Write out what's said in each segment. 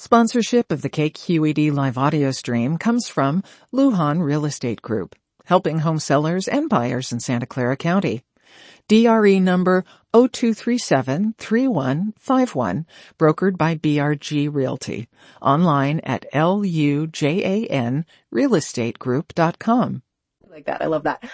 Sponsorship of the KQED live audio stream comes from Lujan Real Estate Group, helping home sellers and buyers in Santa Clara County. DRE number 0237-3151, brokered by BRG Realty. Online at lujanrealestategroup.com. Like that. I love that.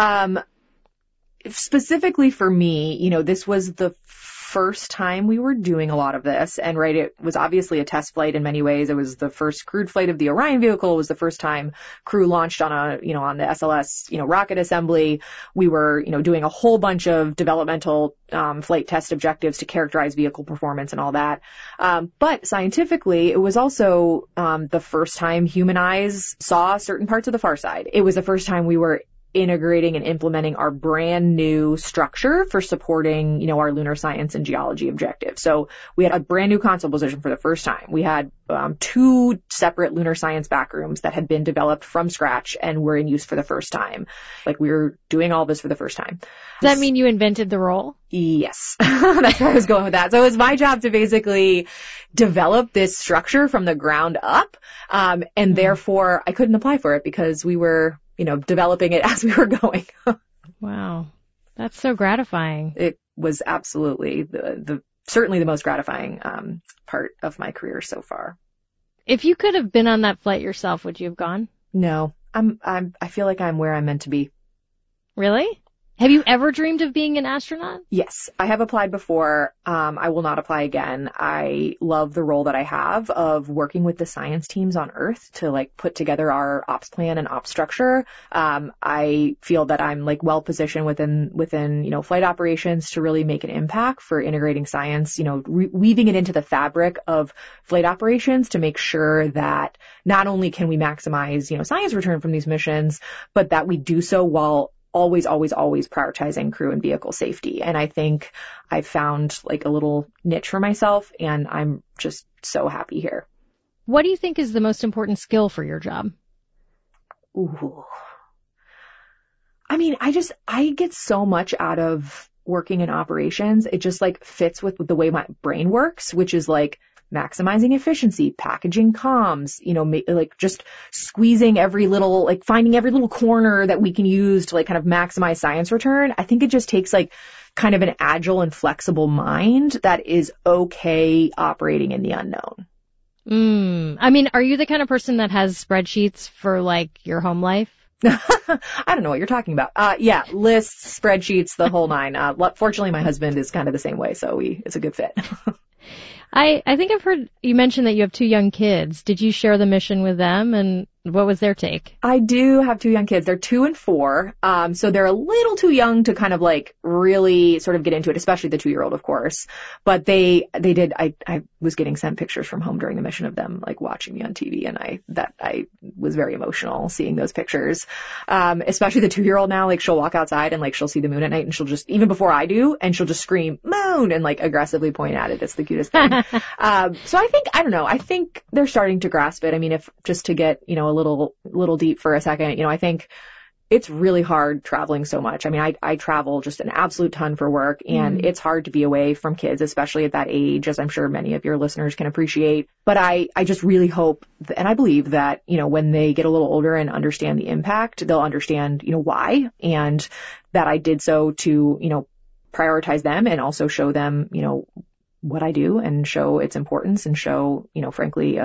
Specifically for me, this was the first time we were doing a lot of this. And right, it was obviously a test flight in many ways. It was the first crewed flight of the Orion vehicle. It was the first time crew launched on on the SLS, rocket assembly. We were, doing a whole bunch of developmental, flight test objectives to characterize vehicle performance and all that. But scientifically, it was also, the first time human eyes saw certain parts of the far side. It was the first time we were integrating and implementing our brand new structure for supporting, our lunar science and geology objectives. So we had a brand new console position for the first time. We had 2 separate lunar science backrooms that had been developed from scratch and were in use for the first time. Like, we were doing all this for the first time. Does that mean you invented the role? Yes. That's where I was going with that. So it was my job to basically develop this structure from the ground up. And therefore I couldn't apply for it because we were developing it as we were going. Wow. That's so gratifying. It was absolutely certainly the most gratifying, part of my career so far. If you could have been on that flight yourself, would you have gone? No, I feel like I'm where I'm meant to be. Really? Have you ever dreamed of being an astronaut? Yes, I have applied before. I will not apply again. I love the role that I have of working with the science teams on Earth to put together our ops plan and ops structure. I feel that I'm well positioned within flight operations to really make an impact for integrating science, weaving it into the fabric of flight operations to make sure that not only can we maximize, science return from these missions, but that we do so while always prioritizing crew and vehicle safety. And I think I've found a little niche for myself, and I'm just so happy here. What do you think is the most important skill for your job? Ooh. I mean, I get so much out of working in operations. It just fits with the way my brain works, which is maximizing efficiency, packaging comms, just squeezing every little, finding every little corner that we can use to kind of maximize science return. I think it just takes kind of an agile and flexible mind that is okay operating in the unknown. I mean, are you the kind of person that has spreadsheets for your home life? I don't know what you're talking about. Yeah, lists, spreadsheets, the whole nine. Fortunately, my husband is kind of the same way, so it's a good fit. I think I've heard you mention that you have 2 young kids. Did you share the mission with them, and what was their take? I do have 2 young kids. They're 2 and 4. So they're a little too young to kind of really sort of get into it, especially the 2-year-old, of course. But they did. I was getting sent pictures from home during the mission of them watching me on TV, and I was very emotional seeing those pictures. Especially the 2-year-old now, she'll walk outside and she'll see the moon at night, and she'll just, even before I do, and she'll just scream moon and aggressively point at it. It's the cutest thing. So I think they're starting to grasp it. I mean, if just to get, a little deep for a second, I think it's really hard traveling so much. I mean, I travel just an absolute ton for work, and it's hard to be away from kids, especially at that age, as I'm sure many of your listeners can appreciate. But I just really hope, and I believe that, when they get a little older and understand the impact, they'll understand, why, and that I did so to, prioritize them and also show them, what I do, and show its importance, and show, frankly,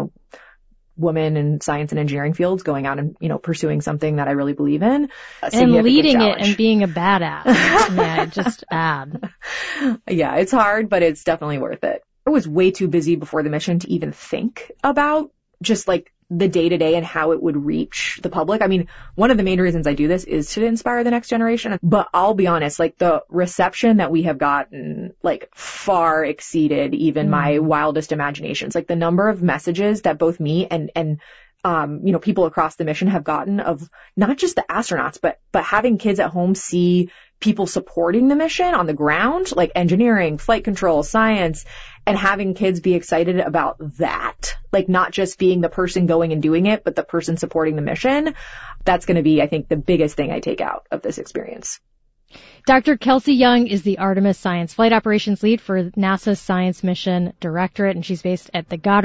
women in science and engineering fields going out and, pursuing something that I really believe in. And leading it and being a badass. Yeah, just add. Yeah, it's hard, but it's definitely worth it. I was way too busy before the mission to even think about just the day-to-day and how it would reach the public. I mean, one of the main reasons I do this is to inspire the next generation. But I'll be honest, the reception that we have gotten, far exceeded even my wildest imaginations. The number of messages that both me and people across the mission have gotten of not just the astronauts, but having kids at home see people supporting the mission on the ground, engineering, flight control, science, and having kids be excited about that, not just being the person going and doing it, but the person supporting the mission. That's going to be, I think, the biggest thing I take out of this experience. Dr. Kelsey Young is the Artemis Science Flight Operations Lead for NASA's Science Mission Directorate, and she's based at the Goddard